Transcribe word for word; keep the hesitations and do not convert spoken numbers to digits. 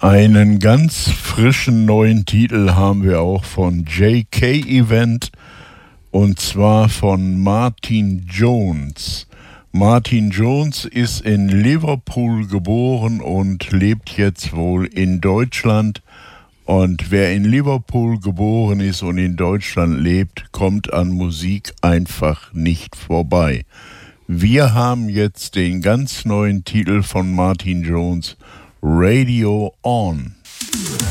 Einen ganz frischen neuen Titel haben wir auch von J K Event und zwar von Martin Jones. Martin Jones ist in Liverpool geboren und lebt jetzt wohl in Deutschland. Und wer in Liverpool geboren ist und in Deutschland lebt, kommt an Musik einfach nicht vorbei. Wir haben jetzt den ganz neuen Titel von Martin Jones, Radio On.